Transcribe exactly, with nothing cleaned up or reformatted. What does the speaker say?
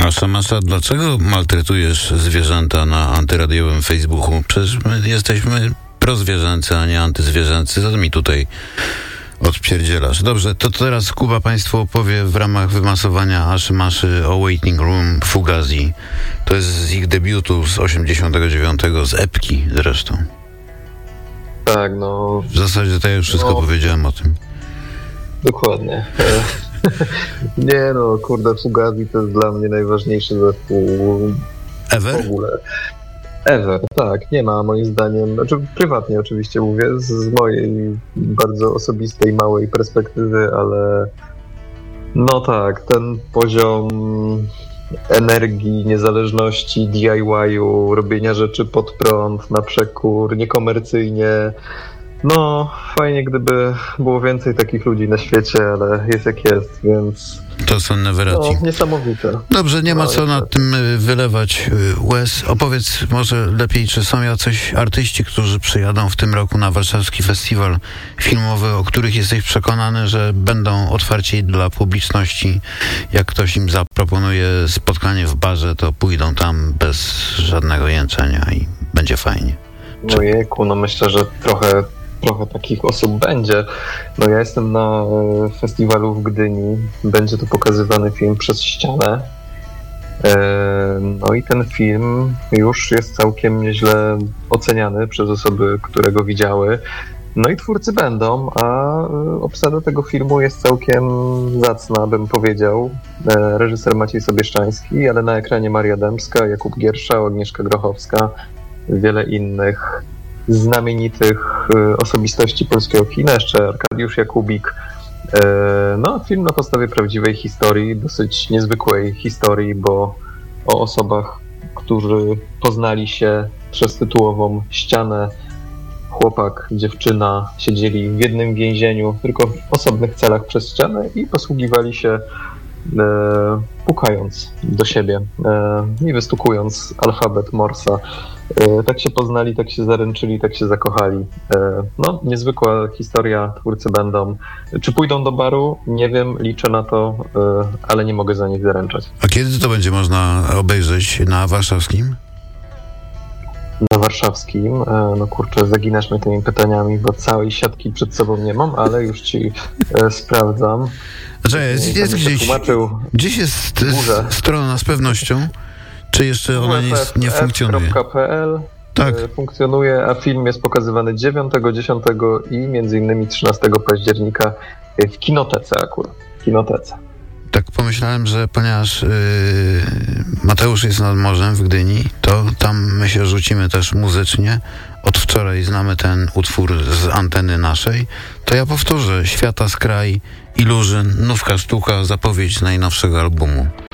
Masza, Masza, dlaczego maltretujesz zwierzęta na antyradiowym Facebooku? Przecież my jesteśmy prozwierzęcy, a nie antyzwierzęcy. Co mi tutaj odpierdzielasz? Dobrze, to teraz Kuba Państwu opowie w ramach wymasowania Aszy Maszy o Waiting Room Fugazi. To jest z ich debiutu z osiemdziesiątego dziewiątego, z epki zresztą. Tak, no... W zasadzie to ja już wszystko no, powiedziałem o tym. Dokładnie. Nie no, kurde, Fugazi to jest dla mnie najważniejszy zespół Ever? w ogóle. Ever, tak. Nie ma moim zdaniem, znaczy prywatnie oczywiście mówię, z, z mojej bardzo osobistej, małej perspektywy, ale no tak, ten poziom energii, niezależności, D I Y-u, robienia rzeczy pod prąd, na przekór, niekomercyjnie. No, fajnie gdyby było więcej takich ludzi na świecie, ale jest jak jest, więc... To są Neverati. No, niesamowite. Dobrze, nie ma no, co jest... nad tym wylewać łez. Opowiedz może lepiej, czy są jacyś artyści, którzy przyjadą w tym roku na warszawski festiwal filmowy, o których jesteś przekonany, że będą otwarci dla publiczności. Jak ktoś im zaproponuje spotkanie w barze, to pójdą tam bez żadnego jęczenia i będzie fajnie. No jejku, no myślę, że trochę Trochę takich osób będzie. No ja jestem na festiwalu w Gdyni. Będzie to pokazywany film Przez ścianę. No i ten film już jest całkiem nieźle oceniany przez osoby, które go widziały. No i twórcy będą, a obsada tego filmu jest całkiem zacna, bym powiedział. Reżyser Maciej Sobieszczański, ale na ekranie Maria Dębska, Jakub Giersza, Agnieszka Grochowska, wiele innych znamienitych osobistości polskiego kina, jeszcze Arkadiusz Jakubik. No, film na podstawie prawdziwej historii, dosyć niezwykłej historii, bo o osobach, którzy poznali się przez tytułową ścianę. Chłopak, dziewczyna siedzieli w jednym więzieniu, tylko w osobnych celach przez ścianę i posługiwali się e, pukając do siebie e, i wystukując alfabet Morsa. E, tak się poznali, tak się zaręczyli, tak się zakochali. E, no, niezwykła historia, twórcy będą. Czy pójdą do baru? Nie wiem, liczę na to, e, ale nie mogę za nich zaręczać. A kiedy to będzie można obejrzeć? Na warszawskim? Na warszawskim, no kurczę, zaginasz mnie tymi pytaniami, bo całej siatki przed sobą nie mam, ale już ci e, sprawdzam. Znaczy, jest, jest gdzieś, gdzieś jest górze. strona z pewnością, czy jeszcze ona nie, nie funkcjonuje? kropka p l tak. e, funkcjonuje, a film jest pokazywany dziewiątego, dziesiątego i między innymi trzynastego października w kinotece akurat, w kinotece. Tak pomyślałem, że ponieważ yy, Mateusz jest nad morzem w Gdyni, to tam my się rzucimy też muzycznie. Od wczoraj znamy ten utwór z anteny naszej. To ja powtórzę. Świata z kraj, Illusion, nówka sztuka, zapowiedź najnowszego albumu.